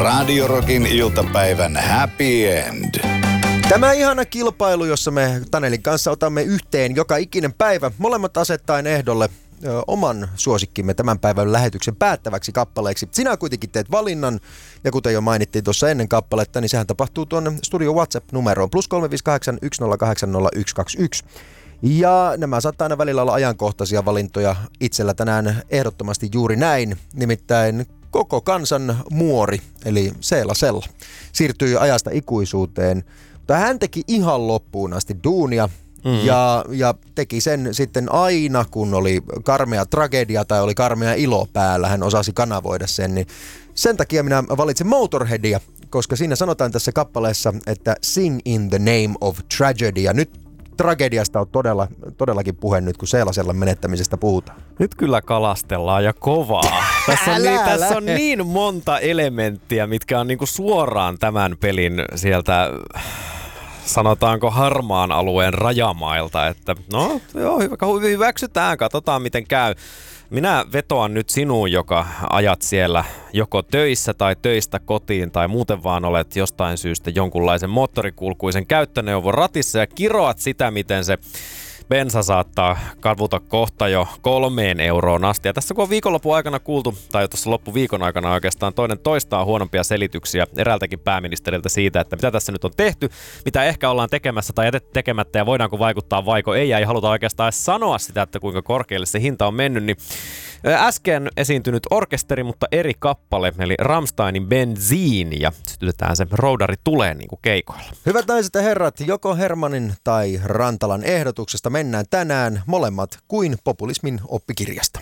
Radio Rockin iltapäivän happy end. Tämä ihana kilpailu, jossa me Tanelin kanssa otamme yhteen joka ikinen päivä, molemmat asettaen ehdolle oman suosikkimme tämän päivän lähetyksen päättäväksi kappaleeksi. Sinä kuitenkin teet valinnan, ja kuten jo mainittiin tuossa ennen kappaletta, niin sehän tapahtuu tuonne studio WhatsApp-numeroon +358 108 0121. Ja nämä saattaa aina välillä olla ajankohtaisia valintoja itsellä tänään ehdottomasti juuri näin, nimittäin koko kansan muori, eli Seela Sella, siirtyi ajasta ikuisuuteen. Mutta hän teki ihan loppuun asti duunia ja teki sen sitten aina, kun oli karmea tragedia tai oli karmea ilo päällä. Hän osasi kanavoida sen. Niin sen takia minä valitsin Motorheadia, koska siinä sanotaan tässä kappaleessa, että sing in the name of tragedy. Ja nyt tragediasta on todellakin puhe nyt, kun Seelasellan menettämisestä puhutaan. Nyt kyllä kalastellaan ja kovaa. Tässä on niin monta elementtiä, mitkä on niinku suoraan tämän pelin sieltä, sanotaanko harmaan alueen rajamailta, että no joo, hyväksytään, katsotaan miten käy. Minä vetoan nyt sinuun, joka ajat siellä joko töissä tai töistä kotiin tai muuten vaan olet jostain syystä jonkunlaisen moottorikulkuisen käyttöneuvon ratissa ja kiroat sitä, miten se bensa saattaa kavuta kohta jo 3 euroon asti. Ja tässä kun on viikonlopun aikana kuultu, tai tuossa loppuviikon aikana oikeastaan toinen toistaan huonompia selityksiä eräältäkin pääministeriltä siitä, että mitä tässä nyt on tehty, mitä ehkä ollaan tekemässä tai jätetty tekemättä ja voidaanko vaikuttaa vaiko ei, ja ei haluta oikeastaan edes sanoa sitä, että kuinka korkealle se hinta on mennyt, niin äsken esiintynyt orkesteri, mutta eri kappale, eli Rammsteinin Benzin, ja sytytetään se roudari tuleen niin kuin keikoilla. Hyvät naiset ja herrat, joko Hermanin tai Rantalan ehdotuksesta mennään tänään molemmat kuin populismin oppikirjasta.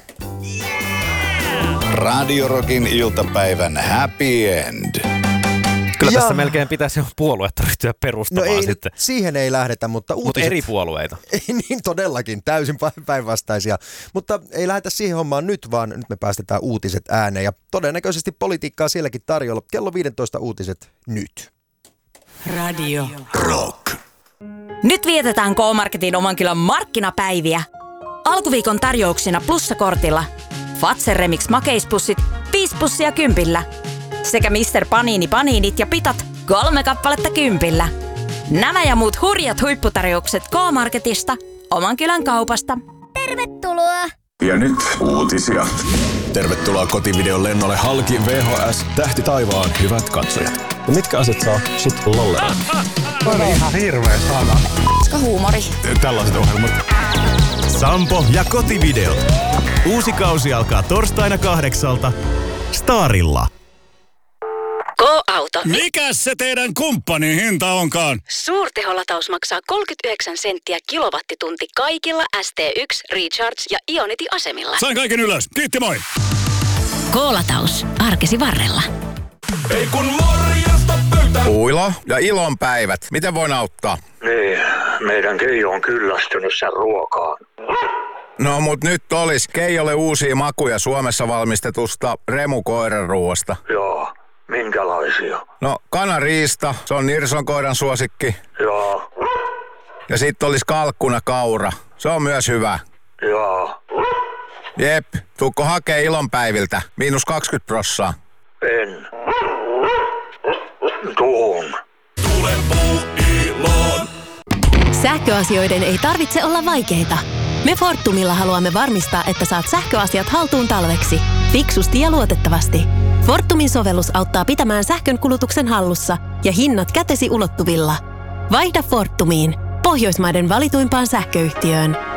Radio Rockin iltapäivän happy end. Kyllä tässä melkein pitäisi jo puoluetta ryhtyä perustamaan no ei, sitten. Siihen ei lähdetä, mutta uutiset... Mutta eri puolueita. Niin todellakin, täysin päinvastaisia. Mutta ei lähdetä siihen hommaan nyt, vaan nyt me päästetään uutiset ääneen. Ja todennäköisesti politiikkaa sielläkin tarjolla. Kello 15 uutiset nyt. Radio Rock. Nyt vietetään K-Marketin oman kylän markkinapäiviä. Alkuviikon tarjouksina plussakortilla. Fazer Remix makeispussit 5 pussia 10. Sekä Mr. Panini paniinit ja pitat 3 kappaletta 10. Nämä ja muut hurjat huipputarjoukset K-Marketista, oman kylän kaupasta. Tervetuloa! Ja nyt uutisia. Tervetuloa kotivideon lennolle halki VHS Tähti taivaan, hyvät katsojat. Ja mitkä asiat saa sut lolleroon? On ihan hirveä sana. Koska huumori. Tällaiset ohjelmat. Sampo ja kotivideot. Uusi kausi alkaa torstaina 8 Starilla. K-Auto. Mikäs se teidän kumppanin hinta onkaan? Suurteholataus maksaa 39 senttiä kilowattitunti kaikilla ST1, Recharge ja Ionity-asemilla. Sain kaiken ylös. Kiitti, moi! K-Lataus. Arkesi varrella. Ei kun morjesta pöytään. Uilo ja ilonpäivät. Miten voin auttaa? Niin, meidän Keijo on kyllästynyt sen ruokaan. No mut nyt olis Keijolle uusia makuja Suomessa valmistetusta remukoiranruoasta. Joo, minkälaisia? No kanariista, se on Nirson koiran suosikki. Joo. Ja sit olis kalkkuna kaura, se on myös hyvä. Joo. Jep, tuukko hakee ilonpäiviltä, -20%. En. Tuun. Tule puuiloon. Sähköasioiden ei tarvitse olla vaikeita. Me Fortumilla haluamme varmistaa, että saat sähköasiat haltuun talveksi. Fiksusti ja luotettavasti. Fortumin sovellus auttaa pitämään sähkön kulutuksen hallussa ja hinnat kätesi ulottuvilla. Vaihda Fortumiin, Pohjoismaiden valituimpaan sähköyhtiöön.